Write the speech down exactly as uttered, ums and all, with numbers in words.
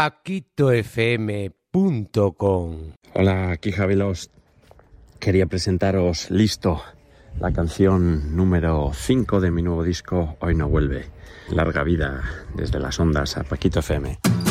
paquito f m punto com. Hola, aquí Javi Lost. Quería presentaros Listo, la canción número cinco de mi nuevo disco Hoy no vuelve. Larga vida desde las ondas a Paquito F M.